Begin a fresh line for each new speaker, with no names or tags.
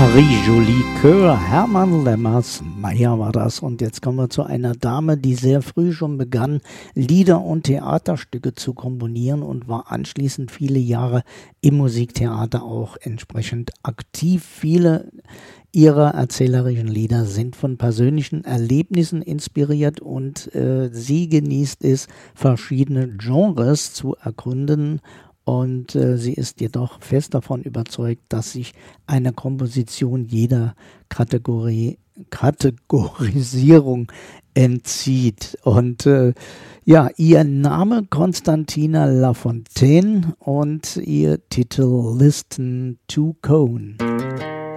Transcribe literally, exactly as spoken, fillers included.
Marie-Julie Coeur, Hermann Lemmers, Meyer war das. Und jetzt kommen wir zu einer Dame, die sehr früh schon begann, Lieder und Theaterstücke zu komponieren und war anschließend viele Jahre im Musiktheater auch entsprechend aktiv. Viele ihrer erzählerischen Lieder sind von persönlichen Erlebnissen inspiriert und äh, sie genießt es, verschiedene Genres zu ergründen. Und äh, sie ist jedoch fest davon überzeugt, dass sich eine Komposition jeder Kategorie, Kategorisierung entzieht. Und äh, ja, ihr Name Constantina Lafontaine und ihr Titel Listen to Cone.